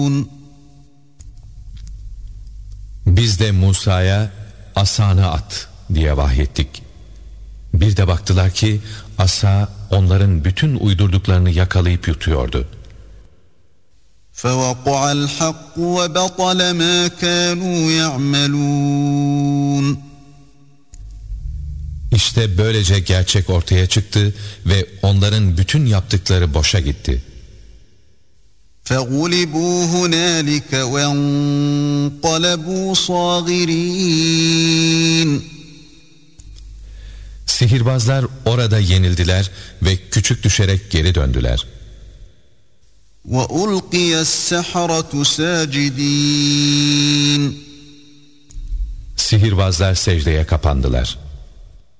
Biz de Musa'ya asanı at diye vahyettik. Bir de baktılar ki asa onların bütün uydurduklarını yakalayıp yutuyordu. فَوَقَعَ الْحَقُّ وَبَطَلَ مَا كَانُوا يَعْمَلُونَ İşte böylece gerçek ortaya çıktı ve onların bütün yaptıkları boşa gitti. فَغُلِبُوا هُنَالِكَ وَانْقَلَبُوا صَاغِرِينَ Sihirbazlar orada yenildiler ve küçük düşerek geri döndüler. وَأُلْقِيَ السَّحَرَةُ سَاجِدِينَ Sihirbazlar secdeye kapandılar.